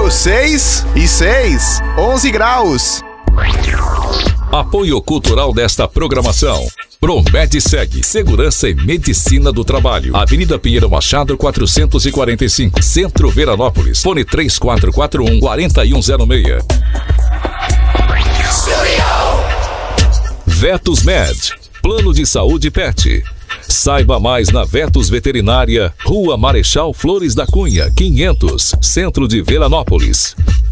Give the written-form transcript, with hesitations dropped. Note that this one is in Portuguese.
4, 6 e 6, 11 graus. Apoio cultural desta programação: Promedsegue, Segurança e Medicina do Trabalho. Avenida Pinheiro Machado, 445, Centro Veranópolis. Fone 3441-4106. Vetos Med, Plano de Saúde Pet. Saiba mais na Vetos Veterinária, Rua Marechal Flores da Cunha, 500, Centro de Veranópolis.